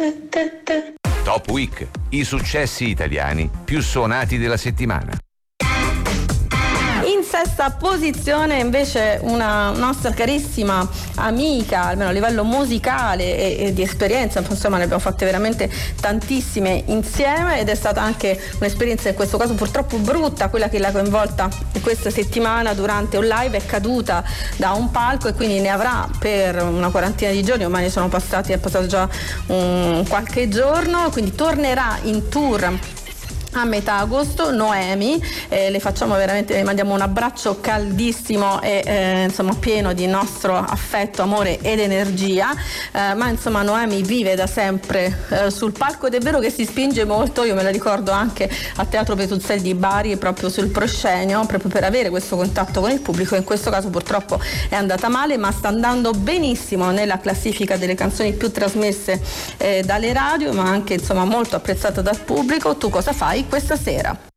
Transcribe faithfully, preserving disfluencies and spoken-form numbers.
Top Week, i successi italiani più suonati della settimana. In sesta posizione invece una nostra carissima amica, almeno a livello musicale e, e di esperienza, insomma ne abbiamo fatte veramente tantissime insieme ed è stata anche un'esperienza in questo caso purtroppo brutta, quella che l'ha coinvolta questa settimana durante un live. È caduta da un palco e quindi ne avrà per una quarantina di giorni, ormai ne sono passati, è passato già un qualche giorno, quindi tornerà in tour a metà agosto. Noemi, eh, le facciamo veramente, le mandiamo un abbraccio caldissimo e eh, insomma pieno di nostro affetto, amore ed energia, eh, ma insomma Noemi vive da sempre eh, sul palco ed è vero che si spinge molto. Io me la ricordo anche al Teatro Petruzzelli di Bari, proprio sul proscenio, proprio per avere questo contatto con il pubblico. In questo caso purtroppo è andata male, ma sta andando benissimo nella classifica delle canzoni più trasmesse eh, dalle radio, ma anche insomma molto apprezzata dal pubblico. Tu cosa fai questa sera?